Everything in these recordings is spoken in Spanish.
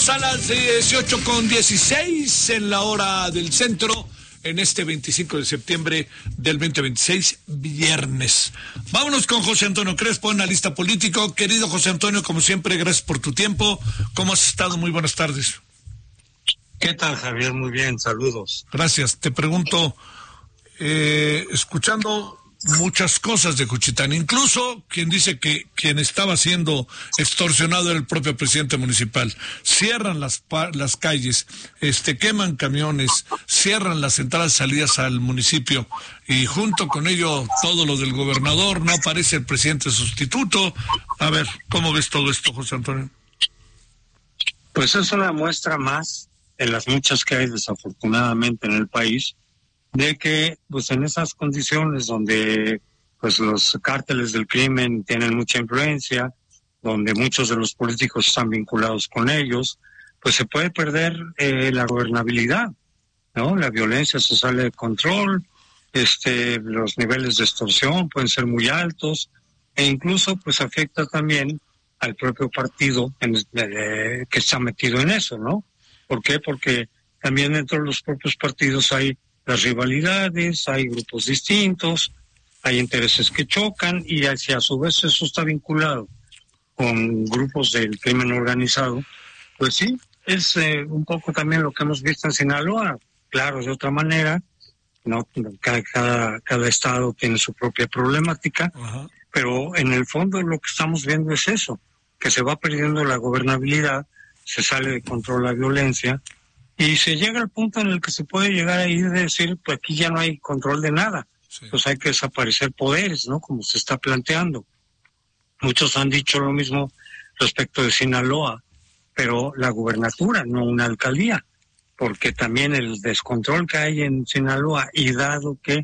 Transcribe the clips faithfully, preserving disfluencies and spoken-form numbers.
A las dieciocho con dieciséis en la hora del centro, en este veinticinco de septiembre del veinte veintiséis, viernes. Vámonos con José Antonio Crespo, analista político. Querido José Antonio, como siempre, gracias por tu tiempo. ¿Cómo has estado? Muy buenas tardes. ¿Qué tal, Javier? Muy bien, saludos. Gracias. Te pregunto, eh, escuchando muchas cosas de Juchitán, incluso quien dice que quien estaba siendo extorsionado era el propio presidente municipal. Cierran las las calles, este queman camiones, cierran las entradas y salidas al municipio, y junto con ello todo lo del gobernador, no aparece el presidente sustituto. A ver, ¿cómo ves todo esto, José Antonio? Pues es una muestra más, en las muchas que hay desafortunadamente en el país, de que pues en esas condiciones donde pues los cárteles del crimen tienen mucha influencia, donde muchos de los políticos están vinculados con ellos, pues se puede perder eh, la gobernabilidad, ¿no? La violencia se sale de control, este los niveles de extorsión pueden ser muy altos, e incluso pues afecta también al propio partido en, eh, que está metido en eso, ¿no? ¿Por qué? Porque también dentro de los propios partidos hay las rivalidades, hay grupos distintos, hay intereses que chocan, y si a su vez eso está vinculado con grupos del crimen organizado, pues sí, es eh, un poco también lo que hemos visto en Sinaloa. Claro, de otra manera, no cada, cada, cada estado tiene su propia problemática. Ajá. Pero en el fondo lo que estamos viendo es eso, que se va perdiendo la gobernabilidad, se sale de control la violencia, y se llega al punto en el que se puede llegar ahí de decir, pues aquí ya no hay control de nada, sí. Pues hay que desaparecer poderes, ¿no? Como se está planteando. Muchos han dicho lo mismo respecto de Sinaloa, pero la gubernatura, no una alcaldía, porque también el descontrol que hay en Sinaloa, y dado que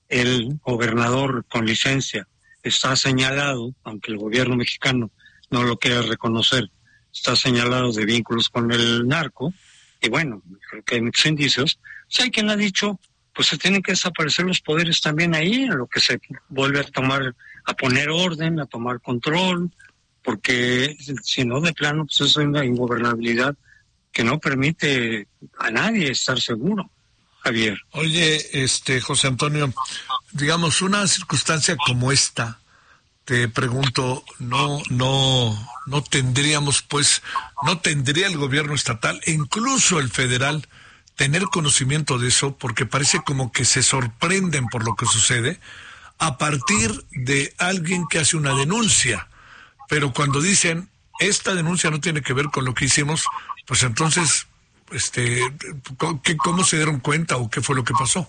el gobernador con licencia está señalado, aunque el gobierno mexicano no lo quiera reconocer, está señalado de vínculos con el narco, y bueno, creo que hay muchos indicios. Pues hay quien ha dicho, pues se tienen que desaparecer los poderes también ahí, en lo que se vuelve a tomar, a poner orden, a tomar control, porque si no, de plano, pues es una ingobernabilidad que no permite a nadie estar seguro, Javier. Oye, este José Antonio, digamos, una circunstancia como esta, te pregunto, no, no, no tendríamos, pues, no tendría el gobierno estatal e incluso el federal tener conocimiento de eso, porque parece como que se sorprenden por lo que sucede a partir de alguien que hace una denuncia, pero cuando dicen esta denuncia no tiene que ver con lo que hicimos, pues entonces, este, ¿cómo se dieron cuenta o qué fue lo que pasó?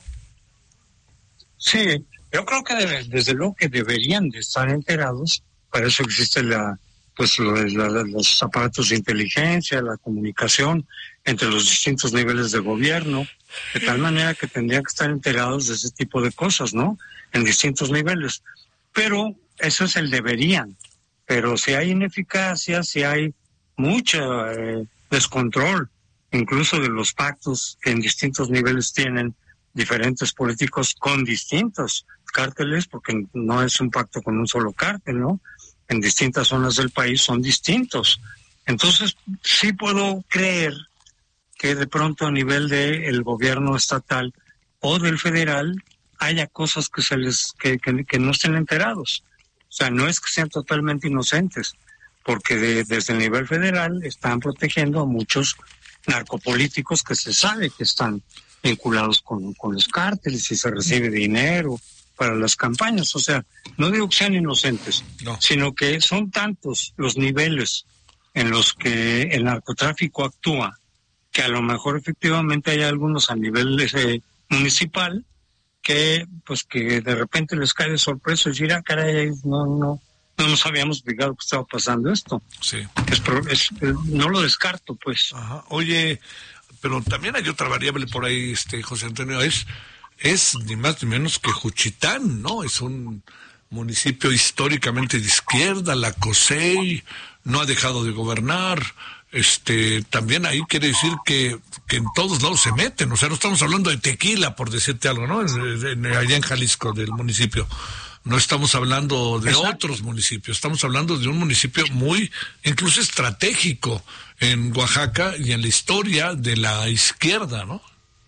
Sí. Yo creo que debe, desde luego que deberían de estar enterados. Para eso existe la, pues lo, la, los aparatos de inteligencia, la comunicación entre los distintos niveles de gobierno, de tal manera que tendrían que estar enterados de ese tipo de cosas, ¿no? En distintos niveles. Pero eso es el deberían. Pero si hay ineficacia, si hay mucho eh, descontrol, incluso de los pactos que en distintos niveles tienen diferentes políticos con distintos cárteles, porque no es un pacto con un solo cártel, ¿no? En distintas zonas del país son distintos. Entonces, sí puedo creer que de pronto a nivel del gobierno estatal o del federal haya cosas que se les que, que, que no estén enterados. O sea, no es que sean totalmente inocentes, porque de, desde el nivel federal están protegiendo a muchos narcopolíticos que se sabe que están vinculados con, con los cárteles y se recibe dinero para las campañas. O sea, no digo que sean inocentes, no, sino que son tantos los niveles en los que el narcotráfico actúa, que a lo mejor efectivamente hay algunos a nivel eh, municipal que pues que de repente les cae de sorpresa y decir, ah, caray, no, no, no nos habíamos fijado que estaba pasando esto. Sí. Es, es, no lo descarto, pues. Ajá. Oye, pero también hay otra variable por ahí, este José Antonio, es, es ni más ni menos que Juchitán, ¿no? Es un municipio históricamente de izquierda, la COSEI no ha dejado de gobernar, este, también ahí quiere decir que, que en todos lados se meten, o sea, no estamos hablando de Tequila, por decirte algo, ¿no? En, en, allá en Jalisco, del municipio. no estamos hablando de Exacto. otros municipios, estamos hablando de un municipio muy, incluso estratégico en Oaxaca y en la historia de la izquierda, ¿no?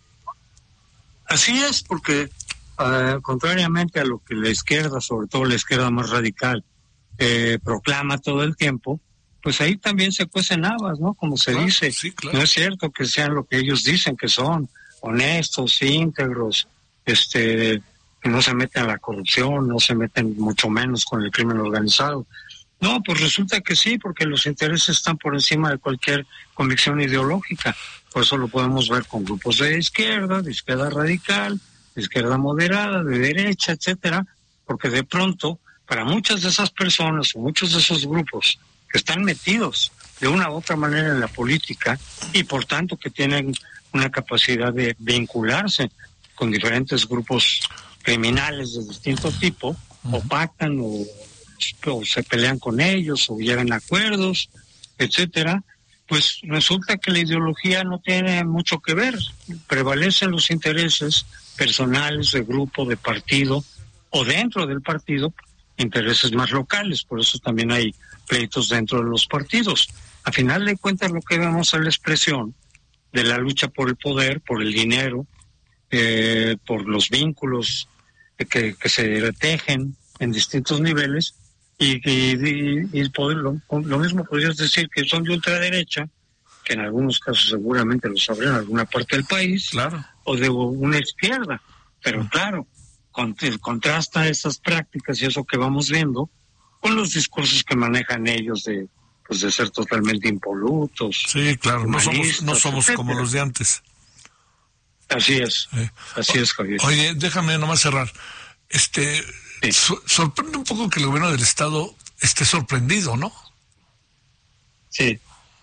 Así es, porque uh, contrariamente a lo que la izquierda, sobre todo la izquierda más radical, eh, proclama todo el tiempo, pues ahí también se cuecen habas, ¿no? Como se Claro, dice. sí, claro. No es cierto que sean lo que ellos dicen que son, honestos, íntegros, este, que no se meten a la corrupción, no se meten mucho menos con el crimen organizado. No, pues resulta que sí, porque los intereses están por encima de cualquier convicción ideológica. Por eso lo podemos ver con grupos de izquierda, de izquierda radical, de izquierda moderada, de derecha, etcétera, porque de pronto, para muchas de esas personas o muchos de esos grupos que están metidos de una u otra manera en la política y por tanto que tienen una capacidad de vincularse con diferentes grupos criminales de distinto tipo, uh-huh. o pactan o, o se pelean con ellos o llegan a acuerdos, etcétera, pues resulta que la ideología no tiene mucho que ver, prevalecen los intereses personales de grupo, de partido o dentro del partido, intereses más locales, por eso también hay pleitos dentro de los partidos. A final de cuentas lo que vemos es la expresión de la lucha por el poder, por el dinero, eh, por los vínculos que, que se tejen en distintos niveles y, y, y, y poder, lo, lo mismo podrías decir que son de ultraderecha, que en algunos casos seguramente lo sabrán en alguna parte del país, claro. o de una izquierda, pero claro, con, contrasta esas prácticas y eso que vamos viendo con los discursos que manejan ellos de pues de ser totalmente impolutos. Sí, claro, no somos, no somos como los de antes. Así es, eh. así es, Javier. Oye, déjame nomás cerrar. Este, sí. so, sorprende un poco que el gobierno del estado esté sorprendido, ¿no? Sí,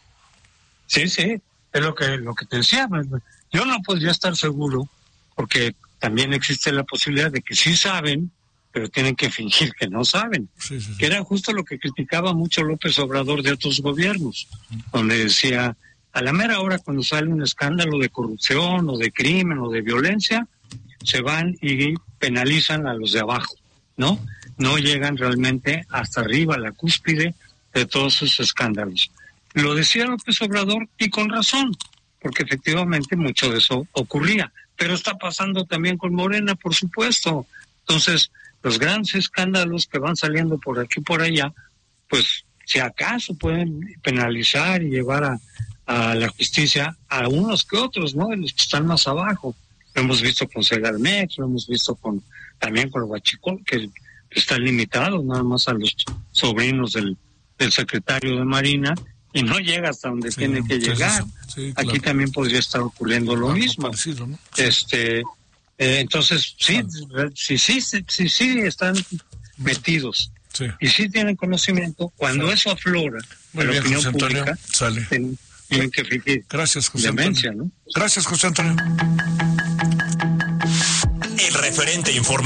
sí, sí, es lo que lo que te decía. Yo no podría estar seguro, porque también existe la posibilidad de que sí saben, pero tienen que fingir que no saben, sí, sí, sí. que era justo lo que criticaba mucho López Obrador de otros gobiernos, uh-huh. donde decía, a la mera hora cuando sale un escándalo de corrupción o de crimen o de violencia, se van y penalizan a los de abajo, ¿no? No llegan realmente hasta arriba, a la cúspide de todos esos escándalos. Lo decía López Obrador y con razón, porque efectivamente mucho de eso ocurría, pero está pasando también con Morena, por supuesto. Entonces, los grandes escándalos que van saliendo por aquí y por allá, pues si acaso pueden penalizar y llevar a, a la justicia a unos que otros, ¿no? De los que están más abajo. Lo hemos visto con Segalmex, lo hemos visto con también con el Huachicol, que está limitado nada más a los sobrinos del, del secretario de Marina, y no llega hasta donde sí, tiene que llegar. Sí, claro. Aquí también podría estar ocurriendo lo claro, mismo. Parecido, ¿no? Sí. Este... Eh, entonces, sí, sí, sí, sí, sí, sí están metidos sí. y sí tienen conocimiento. Cuando sí. eso aflora Muy en la bien, opinión José Antonio. pública, Sale. Tienen, tienen que fingir. Gracias, José demencia, Antonio. ¿no? Gracias, José Antonio. El referente informativo.